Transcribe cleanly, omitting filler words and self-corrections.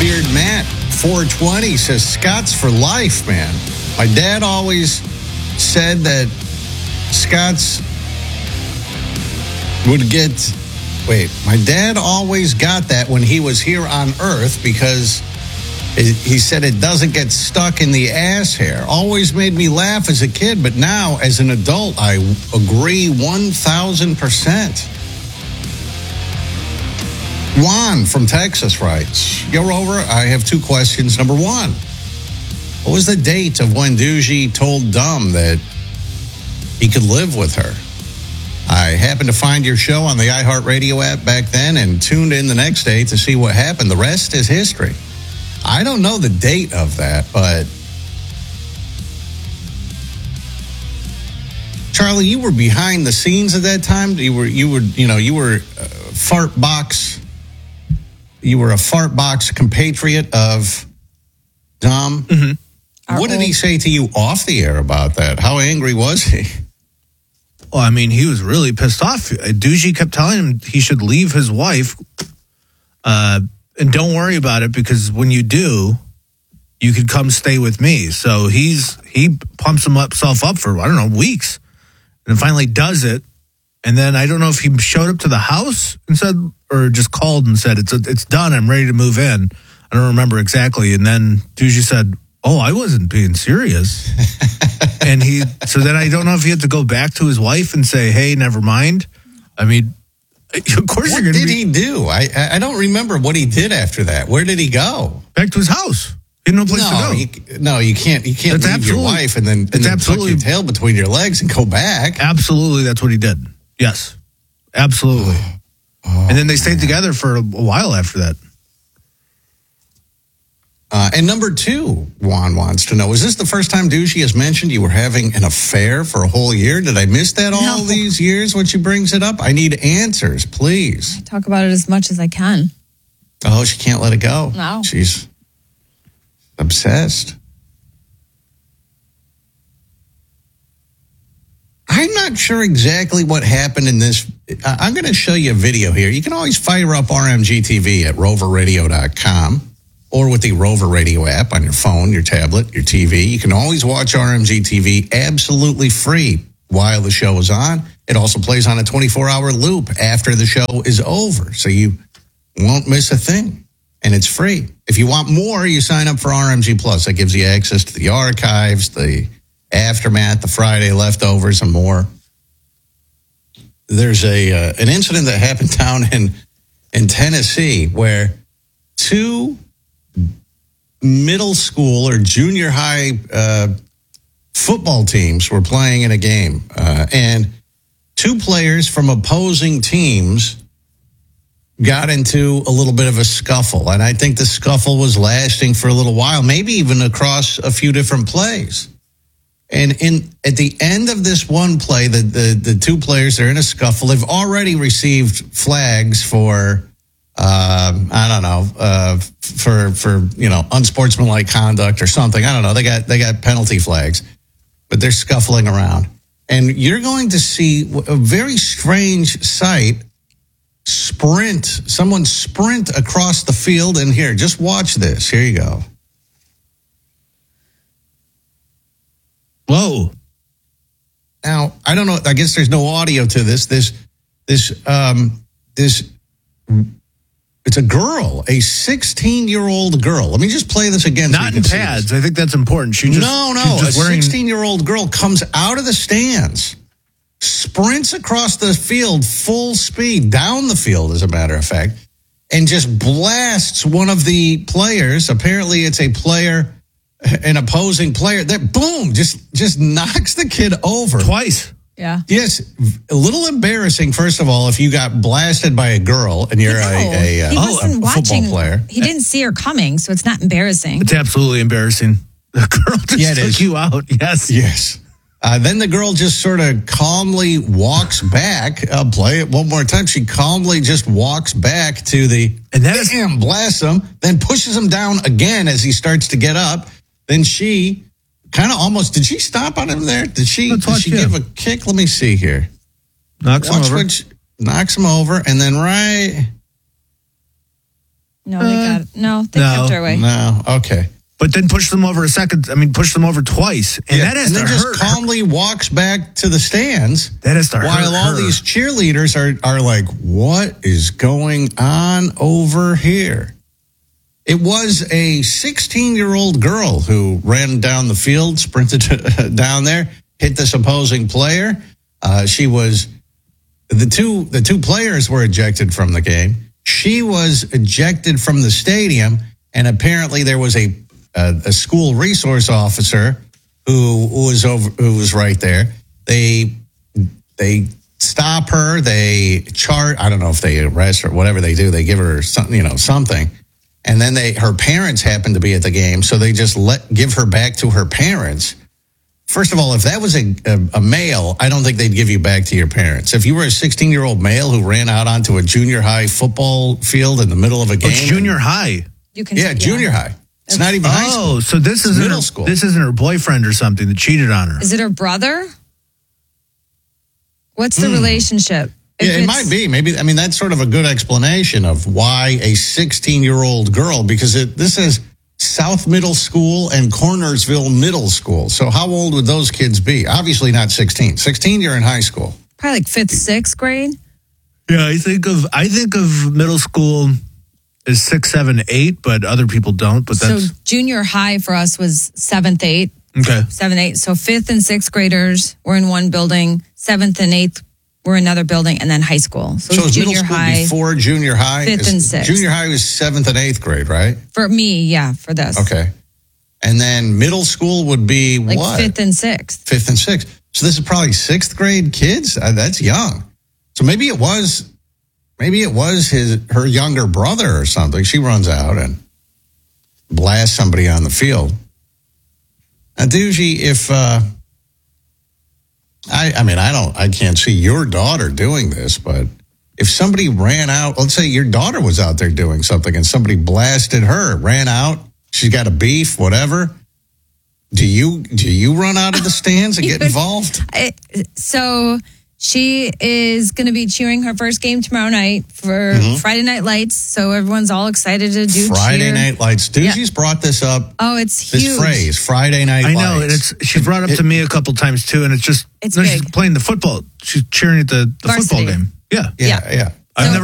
Beard Matt, 420, says Scott's for life, man. My dad always said that Scott's would get... Wait, my dad always got that when he was here on Earth because he said it doesn't get stuck in the ass hair. Always made me laugh as a kid, but now as an adult, I agree 1,000%. Juan from Texas writes, Yo, Rover, I have two questions. Number one, what was the date of when Doogie told Dumb that he could live with her? I happened to find your show on the iHeartRadio app back then and tuned in the next day to see what happened. The rest is history. I don't know the date of that, but Charlie, you were behind the scenes at that time. You were fart box. You were a fart box compatriot of Dom. Mm-hmm. What did he say to you off the air about that? How angry was he? Well, I mean, he was really pissed off. Doogie kept telling him he should leave his wife and don't worry about it because when you do, you could come stay with me. So he pumps himself up for, I don't know, weeks and finally does it. And then I don't know if he showed up to the house and said, or just called and said, it's done. I'm ready to move in. I don't remember exactly. And then Doogie said, oh, I wasn't being serious. So then I don't know if he had to go back to his wife and say, hey, never mind. I mean, of course what you're going to What did he do? I don't remember what he did after that. Where did he go? Back to his house. He had no place to go. You can't leave your wife and then tuck your tail between your legs and go back. Absolutely, that's what he did. Yes, absolutely. And then they stayed together for a while after that. And number two, Juan wants to know, is this the first time Doogie has mentioned you were having an affair for a whole year? Did I miss that all these years when she brings it up? I need answers, please. I talk about it as much as I can. Oh, she can't let it go. No. She's obsessed. I'm not sure exactly what happened in this. I'm going to show you a video here. You can always fire up RMG TV at roverradio.com. or with the Rover Radio app on your phone, your tablet, your TV. You can always watch RMG TV absolutely free while the show is on. It also plays on a 24-hour loop after the show is over, so you won't miss a thing. And it's free. If you want more, you sign up for RMG Plus. That gives you access to the archives, the aftermath, the Friday leftovers, and more. There's an incident that happened down in Tennessee where two middle school or junior high football teams were playing in a game. And two players from opposing teams got into a little bit of a scuffle. And I think the scuffle was lasting for a little while, maybe even across a few different plays. And at the end of this one play, the two players are in a scuffle. They've already received flags for for unsportsmanlike conduct or something. I don't know. They got penalty flags, but they're scuffling around, and you're going to see a very strange sight. Someone sprint across the field, and here, just watch this. Here you go. Whoa. Now, I don't know. I guess there's no audio to this. It's a girl, a 16-year-old girl. Let me just play this again. Not in pads. I think that's important. A 16-year-old girl comes out of the stands, sprints across the field full speed, down the field, as a matter of fact, and just blasts one of the players. Apparently, it's a player, an opposing player. That boom, just knocks the kid over twice. Yeah. Yes, a little embarrassing. First of all, if you got blasted by a girl and you're a football player, He didn't see her coming, so it's not embarrassing. It's absolutely embarrassing. The girl just took you out. Yes. Then the girl just sort of calmly walks back. I'll play it one more time. She calmly just walks back to blasts him, then pushes him down again as he starts to get up. Then she kind of almost, did she stop on him there? Did she give a kick? Let me see here. Knocks him over. Knocks him over, and then No, they kept her away. No, okay. But then push them over twice. And that has and to then just hurt. calmly walks back to the stands. That has to hurt while all her. these cheerleaders are like, what is going on over here? It was a 16-year-old girl who ran down the field, sprinted down there, hit this opposing player. She was the two players were ejected from the game. She was ejected from the stadium, and apparently there was a school resource officer who was right there. They stop her. They charge. I don't know if they arrest her, whatever they do. They give her something. And then her parents happened to be at the game, so they just give her back to her parents. First of all, if that was a male, I don't think they'd give you back to your parents. If you were a 16-year-old male who ran out onto a junior high football field in the middle of a game. It's junior high. Junior high. It's not even high school. Oh, so this isn't middle school. This isn't her boyfriend or something that cheated on her. Is it her brother? What's the relationship? Yeah, it might be. Maybe. I mean, that's sort of a good explanation of why a 16-year-old girl, because this is South Middle School and Cornersville Middle School. So how old would those kids be? Obviously not 16. 16, you're in high school. Probably like 5th, 6th grade. Yeah, I think of middle school as 6, 7, 8, but other people don't. But that's So junior high for us was 7th, 8th. okay. 7th, 8th. So 5th and 6th graders were in one building. 7th and 8th were in another building, and then high school. So So is middle junior school high. before junior high? 5th and 6th. Junior high was 7th and 8th grade, right? For me, yeah, for this. Okay. And then middle school would be Like what? 5th and 6th. 5th and 6th. So this is probably 6th grade kids? That's young. So maybe it was her younger brother or something. She runs out and blasts somebody on the field. Now, Doogie, if I can't see your daughter doing this, but if somebody ran out, let's say your daughter was out there doing something and somebody blasted her, ran out, she's got a beef, whatever. Do you run out of the stands and get involved? So she is going to be cheering her first game tomorrow night for Friday Night Lights. So everyone's all excited to do Friday cheer. Night Lights. Doogie's brought this up. Oh, it's This huge. phrase, Friday Night I Lights. know, and she brought it up to me a couple times too, and it's It's she's big. playing the football. She's cheering at the football Varsity. game. Yeah. Yeah. I've never